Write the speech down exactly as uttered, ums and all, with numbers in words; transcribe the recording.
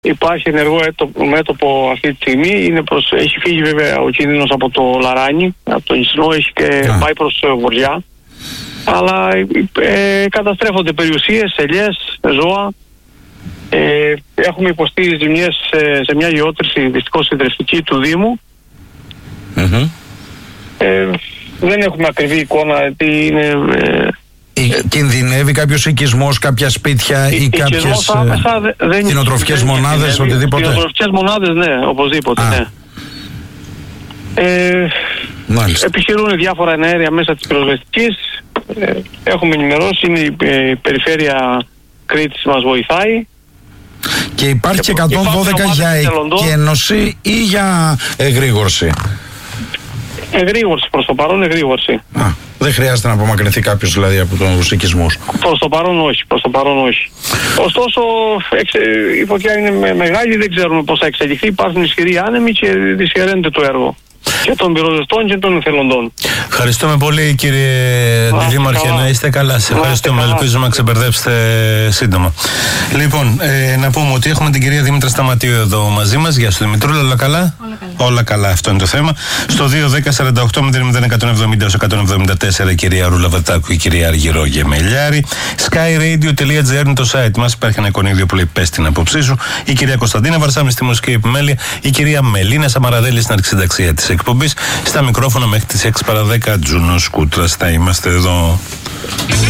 υπάρχει ενεργό μέτωπο αυτή τη στιγμή. Είναι προς, έχει φύγει βέβαια ο κίνδυνος από το Λαράνι, από τον Ισνό, έχει και yeah. πάει προς Βοριά. Αλλά ε, καταστρέφονται περιουσίες, ελιές, ζώα. Ε, έχουμε υποστεί ζημιές σε, σε μια γεώτρηση δυστυχώς συντρεφτική του Δήμου. Mm-hmm. Ε, δεν έχουμε ακριβή εικόνα τι είναι... Ε, ε, κινδυνεύει κάποιος οικισμός, κάποια σπίτια ή κάποιες κτηνοτροφικές μονάδες, οτιδήποτε? Κτηνοτροφικές μονάδες, ναι, οπωσδήποτε, ναι. Ε, επιχειρούν διάφορα εναέρια μέσα της πυροσβεστικής. Ε, έχουμε ενημερώσει, είναι η, η περιφέρεια Κρήτης μας βοηθάει. Και υπάρχει και εκατόν δώδεκα για εκένωση ή για εγρήγορση? Εγρήγορση, προς το παρόν εγρήγορση. Α, δεν χρειάζεται να απομακρυνθεί κάποιος δηλαδή από τους οικισμούς? Προς το παρόν όχι, προς το παρόν όχι. Ωστόσο εξε, η φωτιά είναι μεγάλη, δεν ξέρουμε πώς θα εξελιχθεί. Υπάρχουν ισχυροί άνεμοι και δυσχεραίνεται το έργο και των πυροσβεστών και των εθελοντών. Ευχαριστούμε πολύ, κύριε Δήμαρχε, να είστε καλά. Σε ευχαριστούμε, ελπίζουμε να ξεπερδέψετε σύντομα. Λοιπόν, ε, να πούμε ότι έχουμε την κυρία Δήμητρα Σταματίου εδώ μαζί μας. Γεια σου, Δημητρούλα, όλα καλά? Όλα καλά. Όλα καλά, αυτό είναι το θέμα. Στο δύο δέκα σαράντα οκτώ μηδέν μηδέν εκατόν εβδομήντα εκατόν εβδομήντα τέσσερα η κυρία Ρούλα Βατάκου και η κυρία Αργυρό Γεμελιάρη. skyradio τελεία gr είναι το site μας. Υπάρχει ένα εικονίδιο που λέει πες την άποψή σου. Η κυρία Κωνσταντίνα Βαρσάμι στη μουσική επιμέλεια. Η κυρία Μελίνα Σαμαραδέλη στην αρχισυνταξία της εκπομπής. Στα μικρόφωνα μέχρι τις έξι παρά δέκα Τζούνος Κούτρας θα είμαστε εδώ.